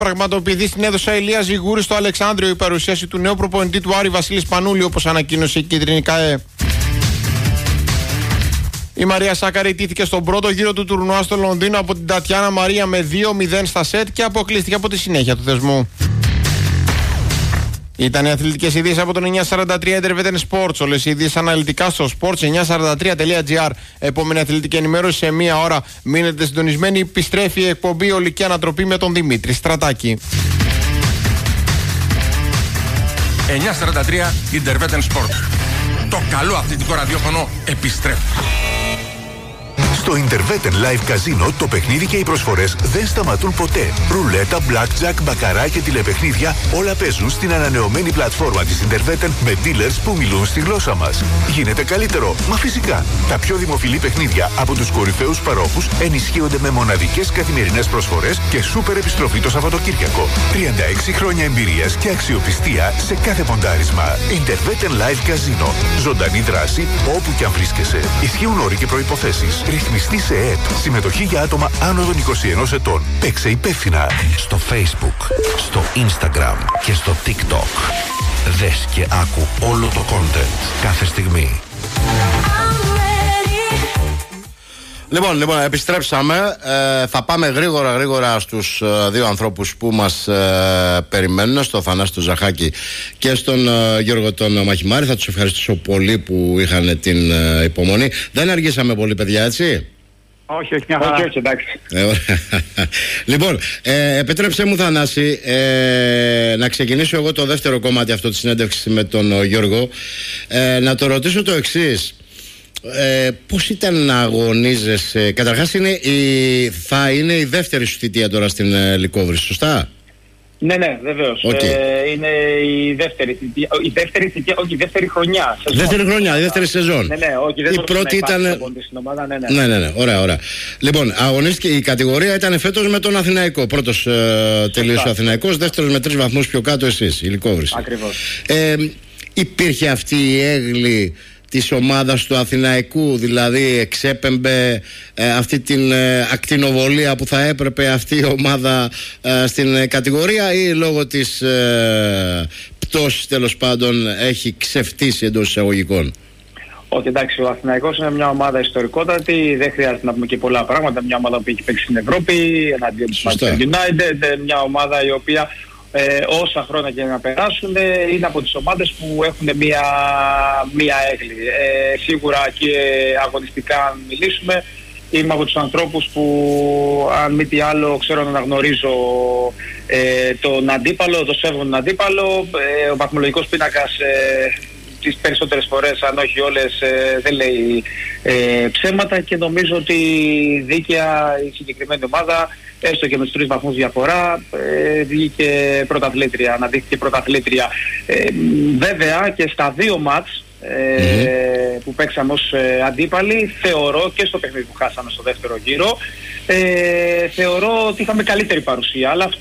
Πραγματοποιηθεί στην έδωσα Ηλία Ζιγούρη στο Αλεξάνδριο η παρουσίαση του νέου προπονητή του Άρη Βασίλη Πανούλη, όπως ανακοίνωσε η Κεντρική ΚΑΕ. Η Μαρία Σάκαρη ιτήθηκε στον πρώτο γύρο του τουρνουά στο Λονδίνο από την Τατιάνα Μαρία με 2-0 στα σετ και αποκλείστηκε από τη συνέχεια του θεσμού. Ήταν οι αθλητικές ειδήσεις από τον 943 Intervetten Sports. Όλες οι ειδήσεις αναλυτικά στο sports943.gr. Επόμενη αθλητική ενημέρωση σε μία ώρα. Μείνετε συντονισμένοι. Επιστρέφει η εκπομπή Ολική Ανατροπή με τον Δημήτρη Στρατάκη. 943 Intervetten Sports. Το καλό αθλητικό ραδιόφωνο επιστρέφει. Στο Intervetten Live Casino το παιχνίδι και οι προσφορές δεν σταματούν ποτέ. Ρουλέτα, blackjack, μπακαρά και τηλεπαιχνίδια όλα παίζουν στην ανανεωμένη πλατφόρμα της Intervetten με dealers που μιλούν στη γλώσσα μας. Γίνεται καλύτερο, μα φυσικά. Τα πιο δημοφιλή παιχνίδια από τους κορυφαίους παρόχους ενισχύονται με μοναδικές καθημερινές προσφορές και σούπερ επιστροφή το Σαββατοκύριακο. 36 χρόνια εμπειρίας και αξιοπιστία σε κάθε ποντάρισμα. Intervetten Live Casino. Ζωντανή δράση όπου και αν βρίσκεσαι. Ισχύουν όροι και προϋποθέσεις. Ρυθμιστή σε ΕΕΠ. Συμμετοχή για άτομα άνω των 21 ετών. Παίξε υπεύθυνα. Στο Facebook, στο Instagram και στο TikTok. Δες και άκου όλο το content κάθε στιγμή. Λοιπόν, επιστρέψαμε. Θα πάμε γρήγορα στους δύο ανθρώπους που μας περιμένουν, στο Θανάση τον Ζαχάκη και στον Γιώργο τον Μαχημάρη. Θα τους ευχαριστήσω πολύ που είχαν την υπομονή. Δεν αργήσαμε πολύ, παιδιά, έτσι? Όχι, μια χαρά. Όχι, εντάξει. Λοιπόν, επιτρέψτε μου, Θανάση, να ξεκινήσω εγώ το δεύτερο κομμάτι αυτό της συνέντευξης με τον Γιώργο. Να το ρωτήσω το εξής. Πώς ήταν να αγωνίζεσαι? Καταρχάς θα είναι η δεύτερη σου θητεία τώρα στην Λυκόβρηση, σωστά? Ναι, βεβαίως. Είναι η δεύτερη θητεία, όχι, η δεύτερη χρονιά. Δεύτερη χρονιά, η δεύτερη σεζόν. Ναι, όχι, δεν η πρώτη ήταν. Ναι, ωραία. Λοιπόν, αγωνίστηκε, η κατηγορία ήταν φέτος με τον Αθηναϊκό. Πρώτος τελείωσε ο Αθηναϊκός, δεύτερος με 3 βαθμούς πιο κάτω εσείς, η Λυκόβρηση. Ακριβώς. Υπήρχε αυτή η έγκλη της ομάδας του Αθηναϊκού, δηλαδή εξέπεμπε αυτή την ακτινοβολία που θα έπρεπε αυτή η ομάδα στην κατηγορία, ή λόγω της πτώσης τέλος πάντων έχει ξεφτύσει εντός εισαγωγικών? Όχι, εντάξει, ο Αθηναϊκός είναι μια ομάδα ιστορικότατη, δεν χρειάζεται να πούμε και πολλά πράγματα. Μια ομάδα που έχει παίξει στην Ευρώπη, εναντίον της Manchester United, μια ομάδα η οποία όσα χρόνια και να περάσουν είναι από τις ομάδες που έχουν μία έγκλη. Σίγουρα και αγωνιστικά αν μιλήσουμε, είμαι από τους ανθρώπους που αν μη τι άλλο ξέρω να αναγνωρίζω τον αντίπαλο, το σέβομαι τον αντίπαλο. Ο βαθμολογικός πίνακας τις περισσότερες φορές, αν όχι όλες, δεν λέει ψέματα, και νομίζω ότι δίκαια η συγκεκριμένη ομάδα, έστω και με τους 3 βαθμούς διαφορά, βγήκε πρωταθλήτρια, αναδείχθηκε πρωταθλήτρια. Βέβαια και στα 2 μάτς που παίξαμε ως αντίπαλοι, θεωρώ, και στο παιχνίδι που χάσαμε στο δεύτερο γύρο, θεωρώ ότι είχαμε καλύτερη παρουσία, αλλά